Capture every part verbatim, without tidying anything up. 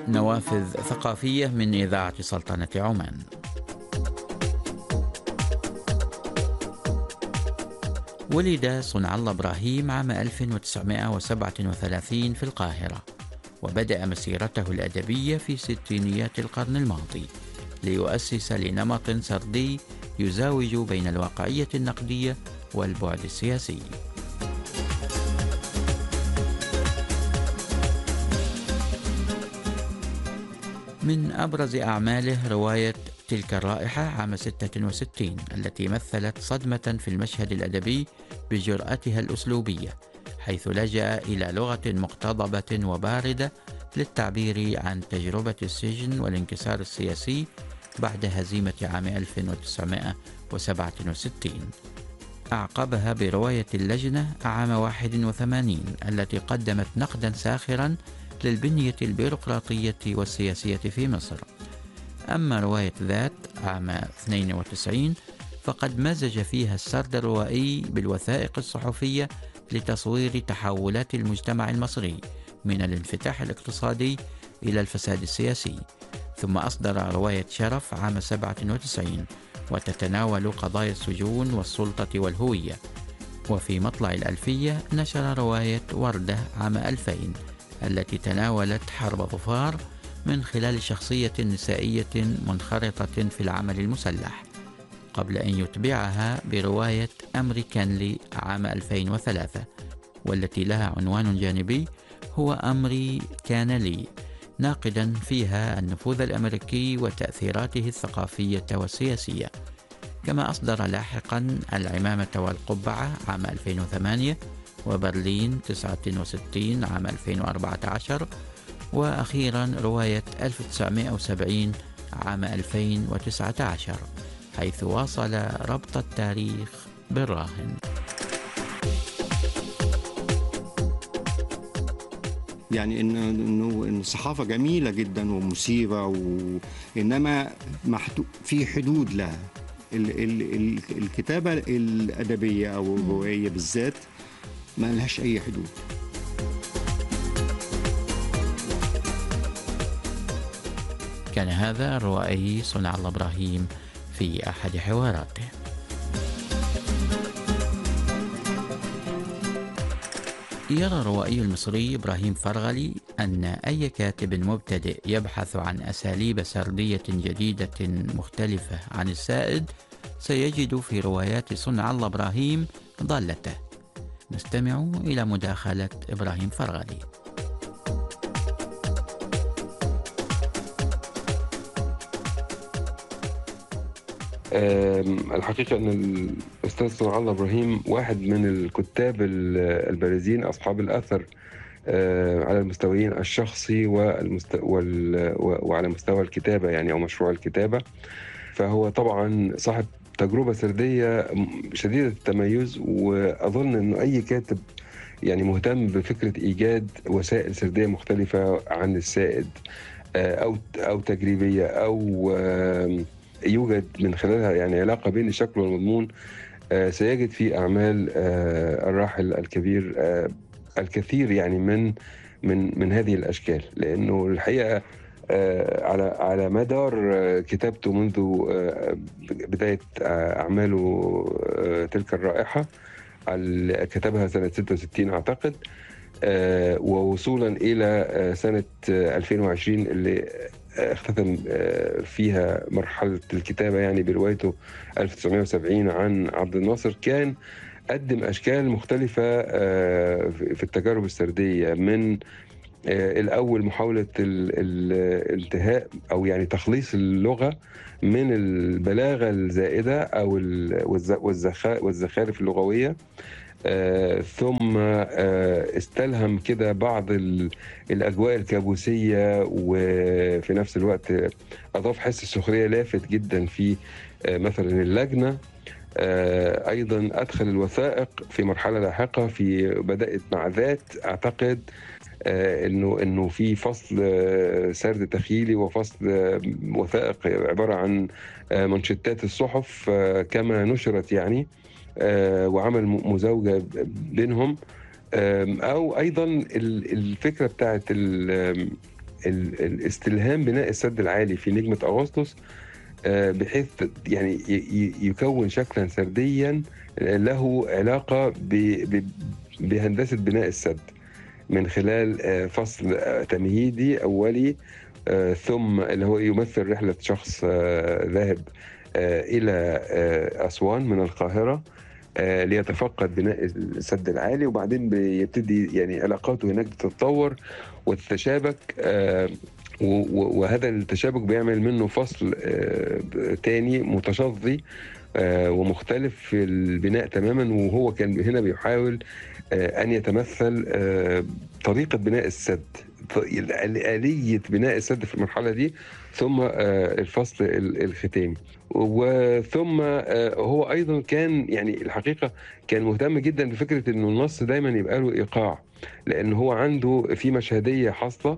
نوافذ ثقافية من إذاعة سلطنة عمان. ولد صنع الله إبراهيم عام ألف وتسعمائة وسبعة وثلاثين في القاهرة، وبدأ مسيرته الأدبية في ستينيات القرن الماضي ليؤسس لنمط سردي يزاوج بين الواقعية النقدية والبعد السياسي. من أبرز أعماله رواية تلك الرائحة عام ستة وستين، التي مثلت صدمة في المشهد الأدبي بجرأتها الأسلوبية، حيث لجأ إلى لغة مقتضبة وباردة للتعبير عن تجربة السجن والانكسار السياسي بعد هزيمة عام ألف وتسعمائة وسبعة وستين. أعقبها برواية اللجنة عام واحد وثمانين، التي قدمت نقدا ساخرا للبنية البيروقراطية والسياسية في مصر. أما رواية ذات عام اثنين وتسعين فقد مزج فيها السرد الروائي بالوثائق الصحفية لتصوير تحولات المجتمع المصري من الانفتاح الاقتصادي إلى الفساد السياسي. ثم أصدر رواية شرف عام سبعة وتسعين، وتتناول قضايا السجون والسلطة والهوية. وفي مطلع الألفية نشر رواية وردة عام ألفين، التي تناولت حرب ظفار من خلال شخصية نسائية منخرطة في العمل المسلح، قبل أن يتبعها برواية أمريكانلي عام ألفين وثلاثة، والتي لها عنوان جانبي هو أمري كان لي، ناقدا فيها النفوذ الأمريكي وتأثيراته الثقافية والسياسية. كما أصدر لاحقا العمامة والقبعة عام ألفين وثمانية، وبرلين تسعة وستين عام ألفين وأربعة عشر، وأخيرا رواية ألف وتسعمائة وسبعين عام ألفين وتسعة عشر، حيث واصل ربط التاريخ بالراهن. يعني إنه إنه إن الصحافة جميلة جدا ومثيرة، وإنما محدود في حدود لها. ال ال ال الكتابة الأدبية أو الروائية بالذات ما لهاش أي حدود. كان هذا الروائي صنع الله إبراهيم في أحد حواراته. يرى الروائي المصري إبراهيم فرغلي أن أي كاتب مبتدئ يبحث عن أساليب سردية جديدة مختلفة عن السائد سيجد في روايات صنع الله إبراهيم ضالته. نستمع إلى مداخلة إبراهيم فرغلي. الحقيقة أن الأستاذ صنع الله إبراهيم واحد من الكتاب البارزين أصحاب الأثر على المستويين الشخصي والمست... وال... وعلى مستوى الكتابة يعني أو مشروع الكتابة. فهو طبعا صاحب تجربة سردية شديدة التميز، وأظن أنه أي كاتب يعني مهتم بفكرة إيجاد وسائل سردية مختلفة عن السائد أو أو تجريبية أو يوجد من خلالها يعني علاقة بين الشكل والمضمون، سيجد في أعمال الراحل الكبير الكثير يعني من من من هذه الأشكال. لأنه الحقيقة على على مدار كتابته منذ بداية أعماله تلك الرائحة اللي كتبها سنة ستة وستين أعتقد، ووصولا إلى سنة ألفين وعشرين اللي اختتم فيها مرحلة الكتابة يعني بروايته ألف وتسعمائة وسبعين عن عبد الناصر، كان قدم أشكال مختلفة في التجارب السردية. من الأول محاولة الانتهاء أو يعني تخليص اللغة من البلاغة الزائدة أو والزخارف اللغوية، آه، ثم آه، استلهم كده بعض الأجواء الكابوسية، وفي نفس الوقت أضاف حس السخرية لافت جدا في آه، مثلا اللجنة. آه، أيضا أدخل الوثائق في مرحلة لاحقة، في بدأت مع ذات أعتقد آه، إنه إنه في فصل آه، سرد تخيلي وفصل آه، وثائق عبارة عن آه، منشطات الصحف آه، كما نشرت يعني، وعمل مزاوجة بينهم. أو أيضا الفكرة بتاعت الاستلهام بناء السد العالي في نجمة أغسطس، بحيث يعني يكون شكلا سرديا له علاقة بهندسة بناء السد من خلال فصل تمهيدي أولي، ثم اللي هو يمثل رحلة شخص ذاهب إلى أسوان من القاهرة ليتفقد بناء السد العالي، وبعدين بيبتدي يعني علاقاته هناك بتتطور وتتشابك، وهذا التشابك بيعمل منه فصل تاني متشظي ومختلف في البناء تماما. وهو كان هنا بيحاول أن يتمثل طريقة بناء السد، آلية بناء السد في المرحلة دي، ثم الفصل الختامي. وثم هو أيضا كان يعني الحقيقة كان مهتم جدا بفكرة أنه النص دايما يبقى له إيقاع، لأنه هو عنده في مشهدية حاصلة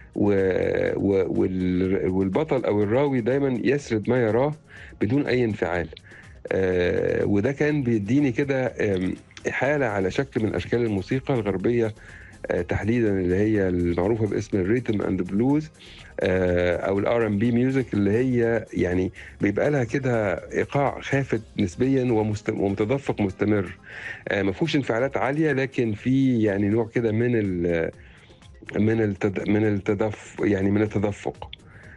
والبطل أو الراوي دايما يسرد ما يراه بدون أي انفعال، وده كان بيديني كده إحالة على شكل من أشكال الموسيقى الغربية تحديدا، اللي هي المعروفة باسم الريتم اند بلوز او الار ام بي ميوزك، اللي هي يعني بيبقى لها كده ايقاع خافت نسبيا ومتدفق مستمر، ما فيهوش انفعالات عالية، لكن في يعني نوع كده من ال من التد من التدفق يعني من التدفق.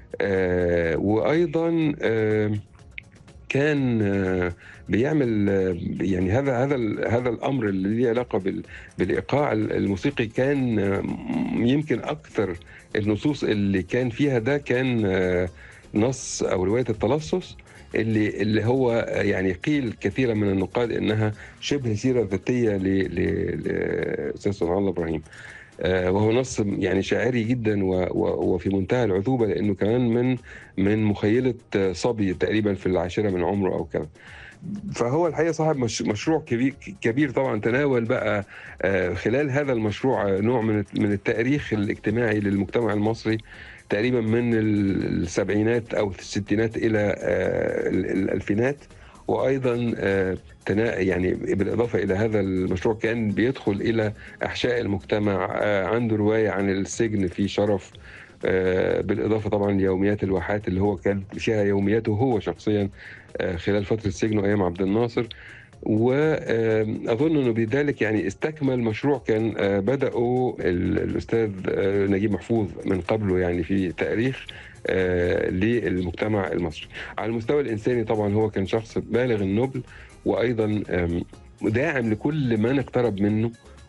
وايضا كان بيعمل يعني هذا هذا هذا الامر اللي له علاقه بالايقاع الموسيقي، كان يمكن اكثر النصوص اللي كان فيها ده كان نص او روايه التلصص، اللي اللي هو يعني قيل كثيرا من النقاد انها شبه سيره ذاتيه لاستاذ صنع الله ابراهيم، وهو نص يعني شاعري جدا وفي منتهى العذوبة، لأنه كمان من من مخيلة صبي تقريبا في العاشرة من عمره أو كذا. فهو الحقيقة صاحب مشروع كبير كبير طبعا، تناول بقى خلال هذا المشروع نوع من من التاريخ الاجتماعي للمجتمع المصري تقريبا من السبعينات أو الستينات إلى الألفينات. وأيضا يعني بالإضافة إلى هذا المشروع كان بيدخل إلى أحشاء المجتمع، عنده رواية عن السجن في شرف، بالإضافة طبعا ليوميات الواحات اللي هو كان فيها يومياته هو شخصيا خلال فترة سجنه أيام عبد الناصر. وأظن أنه بذلك يعني استكمل مشروع كان بدأه الأستاذ نجيب محفوظ من قبله يعني في تاريخ للمجتمع المصري. على المستوى الإنساني طبعا هو كان شخص بالغ النبل، وأيضا داعم لكل من اقترب منه،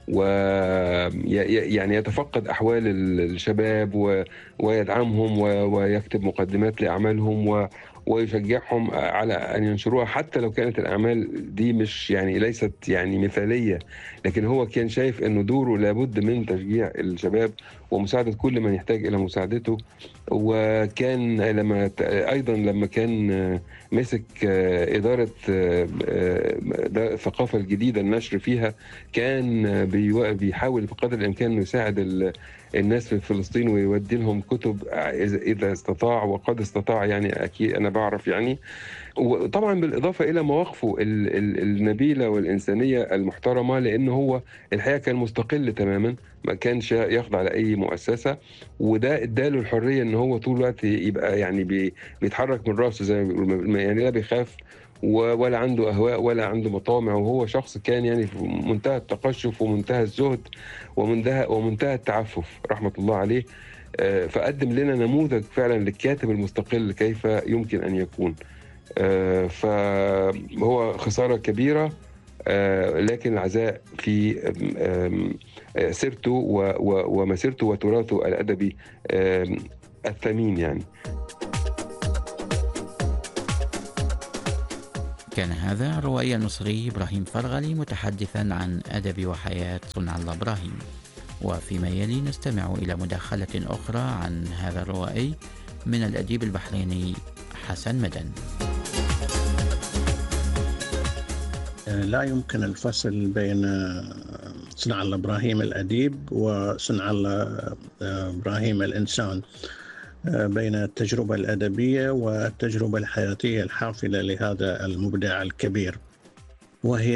ويعني يتفقد أحوال الشباب ويدعمهم ويكتب مقدمات لأعمالهم ويشجعهم على أن ينشروها، حتى لو كانت الأعمال دي مش يعني ليست يعني مثالية، لكن هو كان شايف أنه دوره لابد من تشجيع الشباب ومساعدة كل من يحتاج إلى مساعدته. وكان لما أيضا لما كان مسك إدارة الثقافة الجديدة النشر فيها، كان بيحاول بقدر الإمكان أنه يساعد الناس في فلسطين ويودي لهم كتب إذا استطاع، وقد استطاع يعني أكيد أنا بعرف يعني. وطبعا بالإضافة إلى مواقفه النبيلة والإنسانية المحترمة، لأنه هو الحقيقة كان مستقل تماما، ما كانش يخضع لأي مؤسسة، وده اداله الحرية أنه هو طول الوقت يبقى يعني بيتحرك من رأسه زي ما بيقولوا، يعني لا بيخاف ولا عنده أهواء ولا عنده مطامع، وهو شخص كان يعني في منتهى التقشف ومنتهى الزهد ومنتهى ومنتهى التعفف رحمة الله عليه. فقدم لنا نموذج فعلا للكاتب المستقل كيف يمكن أن يكون. فهو خسارة كبيرة، لكن العزاء في سيرته ومسيرته وتراثه الأدبي الثمين يعني. كان هذا الروائي المصري إبراهيم فرغلي متحدثا عن أدب وحياة صنع الله إبراهيم. وفيما يلي نستمع إلى مداخلة أخرى عن هذا الروائي من الأديب البحريني حسن مدن. لا يمكن الفصل بين صنع الله إبراهيم الأديب وصنع الله إبراهيم الإنسان، بين التجربة الأدبية والتجربة الحياتية الحافلة لهذا المبدع الكبير، وهي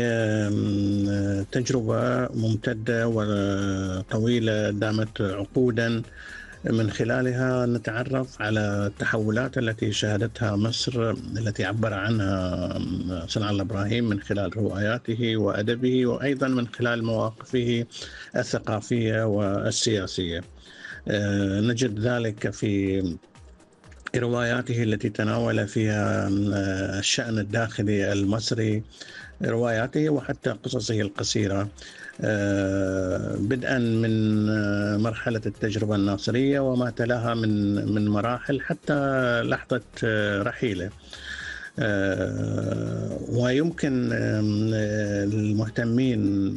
تجربة ممتدة وطويلة دامت عقودا من خلالها نتعرف على التحولات التي شهدتها مصر، التي عبر عنها صنع الله إبراهيم من خلال رواياته وأدبه، وأيضا من خلال مواقفه الثقافية والسياسية. نجد ذلك في رواياته التي تناول فيها الشأن الداخلي المصري، رواياته وحتى قصصه القصيرة، بدءا من مرحلة التجربة الناصرية وما تلاها من من مراحل حتى لحظة رحيله. ويمكن المهتمين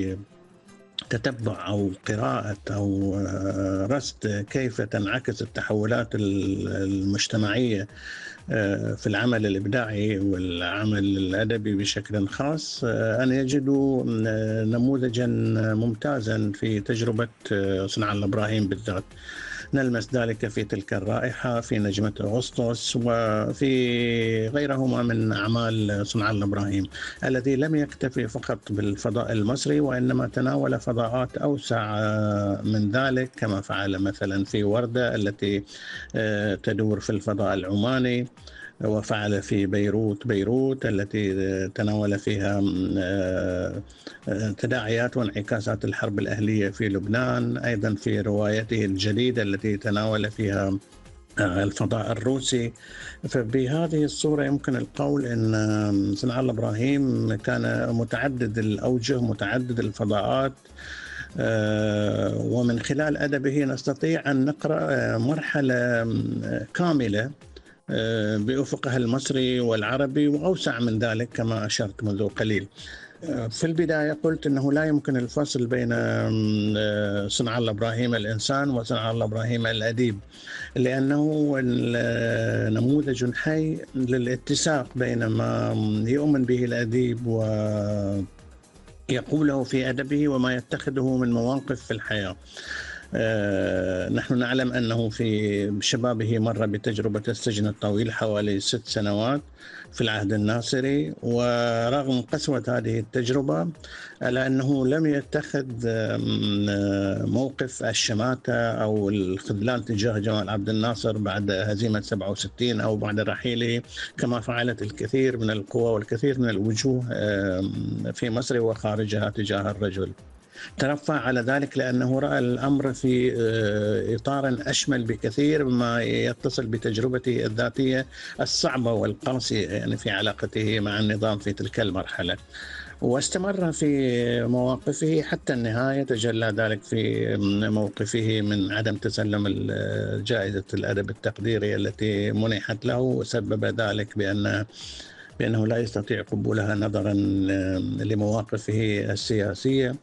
بتتبع أو قراءة أو رصد كيف تنعكس التحولات المجتمعية في العمل الإبداعي والعمل الأدبي بشكل خاص، أن يجدوا نموذجا ممتازا في تجربة صنع الله إبراهيم بالذات. نلمس ذلك في تلك الرائحة، في نجمة أغسطس، وفي غيرهما من أعمال صنع الله إبراهيم، الذي لم يكتفي فقط بالفضاء المصري وإنما تناول فضاءات أوسع من ذلك، كما فعل مثلا في وردة التي تدور في الفضاء العماني، وفعل في بيروت بيروت التي تناول فيها تداعيات وانعكاسات الحرب الأهلية في لبنان، أيضا في روايته الجديدة التي تناول فيها الفضاء الروسي. فبهذه الصورة يمكن القول أن صنع الله إبراهيم كان متعدد الأوجه، متعدد الفضاءات، ومن خلال أدبه نستطيع أن نقرأ مرحلة كاملة بأفقها المصري والعربي وأوسع من ذلك كما أشرت منذ قليل. في البداية قلت أنه لا يمكن الفصل بين صنع الله إبراهيم الإنسان وصنع الله إبراهيم الأديب، لأنه نموذج حي للاتساق بين ما يؤمن به الأديب ويقوله في أدبه وما يتخذه من مواقف في الحياة. آه، نحن نعلم أنه في شبابه مر بتجربة السجن الطويل حوالي ست سنوات في العهد الناصري، ورغم قسوة هذه التجربة على أنه لم يتخذ موقف الشماتة أو الخذلان تجاه جمال عبد الناصر بعد هزيمة سبعة وستين أو بعد رحيله، كما فعلت الكثير من القوى والكثير من الوجوه في مصر وخارجها تجاه الرجل. ترفع على ذلك لأنه رأى الأمر في إطار أشمل بكثير مما يتصل بتجربته الذاتية الصعبة والقاسية يعني في علاقته مع النظام في تلك المرحلة، واستمر في مواقفه حتى النهاية. تجلى ذلك في موقفه من عدم تسلم جائزة الأدب التقديري التي منحت له، وسبب ذلك بأن بأنه لا يستطيع قبولها نظرا لمواقفه السياسية.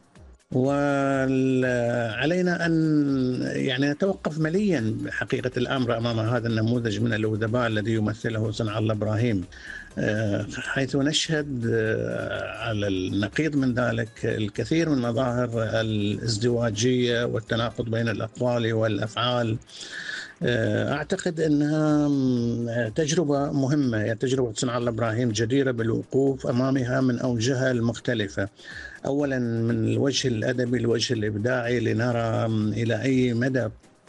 وعلينا أن يعني نتوقف مليا بحقيقة الأمر أمام هذا النموذج من الأدباء الذي يمثله صنع الله إبراهيم، حيث نشهد على النقيض من ذلك الكثير من مظاهر الازدواجية والتناقض بين الأقوال والأفعال. أعتقد أنها تجربة مهمة، يعني تجربة صنع الله إبراهيم جديرة بالوقوف أمامها من أوجهها المختلفة. أولا من الوجه الأدبي، الوجه الإبداعي، لنرى إلى أي مدى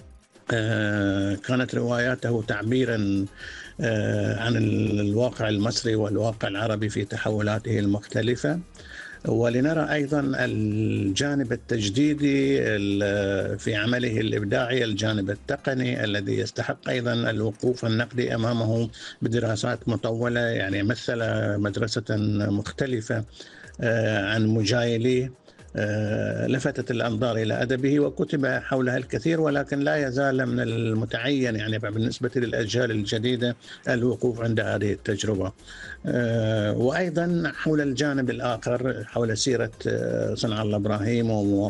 كانت رواياته تعبيرا عن الواقع المصري والواقع العربي في تحولاته المختلفة، ولنرى أيضا الجانب التجديدي في عمله الإبداعي، الجانب التقني الذي يستحق أيضا الوقوف النقدي أمامه بدراسات مطولة. يعني مثل مدرسة مختلفة عن مجايليه لفتت الأنظار إلى أدبه وكتب حولها الكثير، ولكن لا يزال من المتعين يعني بالنسبة للأجيال الجديدة الوقوف عند هذه التجربة. وأيضا حول الجانب الآخر، حول سيرة صنع الله إبراهيم